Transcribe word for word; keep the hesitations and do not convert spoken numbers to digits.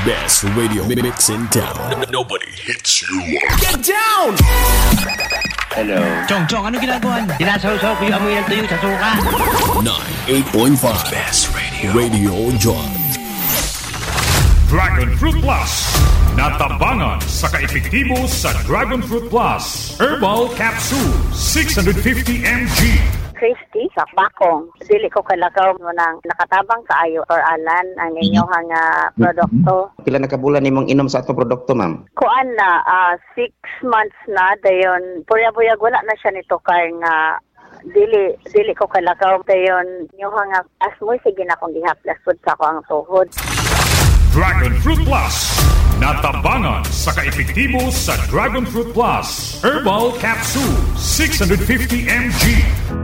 best radio mix in town. Nobody hits you like. Get down! Hello. Chong, Chong, ano ginagawa niyo? Dinasaw-saw ko yung amoy ng tuyo sa suka. ninety-eight point five Best Radio. Radio John. Dragon Fruit Plus. Natabangan sa kaepektibo sa Dragon Fruit Plus. Herbal Capsule. six hundred fifty milligrams. Christy sa Bakong. Dili ko kalakaw mo nang nakatabang kaayo or alan ang inyong nga produkto. Pila na kabulan nimong inom sa atong produkto, ma'am? Kuan na, uh, six months na, dayon, purya-purya wala na siya nito kay nga dili dili ko kalakaw dayon inyong nga asmoy sige na kong gihaplas pud sa ko ang tuhod. Dragon Fruit Plus. Natabangan sa kaepektibo sa Dragon Fruit Plus. Herbal Capsule. six hundred fifty milligrams.